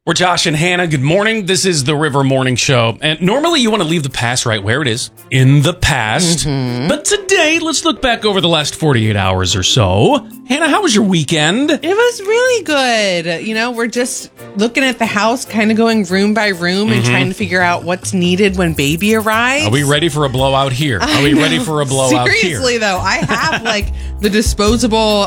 We're Josh and Hannah. Good morning. This is the River Morning Show. And normally you want to leave the past right where it is, in the past. But today, let's look back over the last 48 hours or so. Hannah, how was your weekend? It was really good. You know, we're just looking at the house, kind of going room by room and trying to figure out what's needed when baby arrives. Are we ready for a blowout here? Are we ready for a blowout here? Seriously, though, I have like the disposable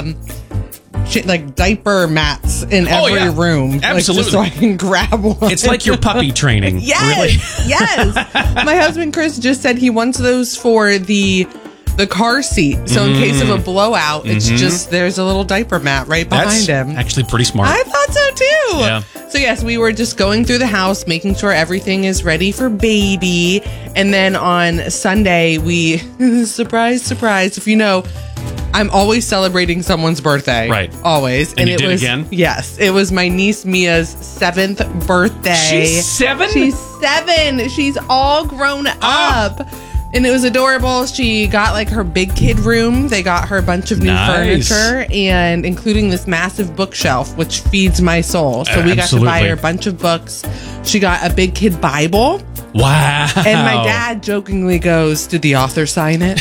like diaper mats in every room. Absolutely. Like, just so I can grab one. It's like your puppy training. Yes. Really. Yes. My husband Chris just said he wants those for the car seat. So in case of a blowout, it's just there's a little diaper mat right behind him. Actually pretty smart. I thought so too. Yeah. So yes, we were just going through the house, making sure everything is ready for baby. And then on Sunday, we surprise, if you know, I'm always celebrating someone's birthday. Right. Always. And you did again? Yes. It was my niece Mia's 7th birthday. She's 7? She's 7. She's all grown up. And it was adorable. She got like her big kid room. They got her a bunch of new furniture, and including this massive bookshelf, which feeds my soul. So we got to buy her a bunch of books. She got a big kid Bible. Wow. And my dad jokingly goes, "Did the author sign it?"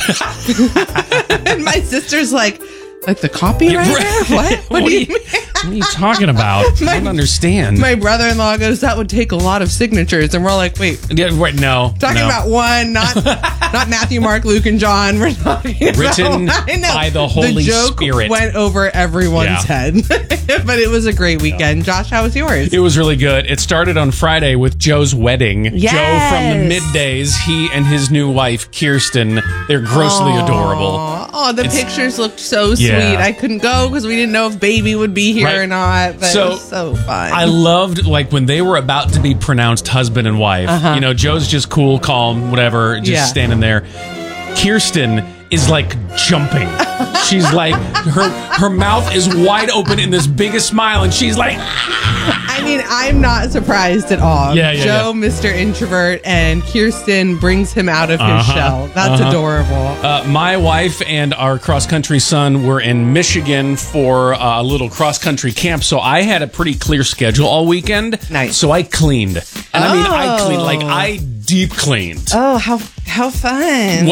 And my sister's like the copywriter? What? What do you mean? What are you talking about? I don't understand. My brother-in-law goes, "That would take a lot of signatures." And we're like, wait. Yeah, wait, no. Talking about one, not Matthew, Mark, Luke, and John. We're talking Written by the Holy Spirit. Went over everyone's head. But it was a great weekend. Josh, how was yours? It was really good. It started on Friday with Joe's wedding. Yes. Joe from the middays, he and his new wife, Kirsten, they're grossly adorable. Oh, the pictures looked so sweet. I couldn't go because we didn't know if baby would be here or not. But it was so fun. I loved like when they were about to be pronounced husband and wife. You know, Joe's just cool, calm, whatever, just standing there. Kirsten is like jumping. She's like her mouth is wide open in this biggest smile, and she's like. I mean, I'm not surprised at all. Joe, Mr. Introvert, and Kirsten brings him out of his shell. That's adorable. My wife and our cross-country son were in Michigan for a little cross-country camp, so I had a pretty clear schedule all weekend. Nice. So I cleaned. And I mean, I cleaned, like I deep cleaned. Oh, how fun.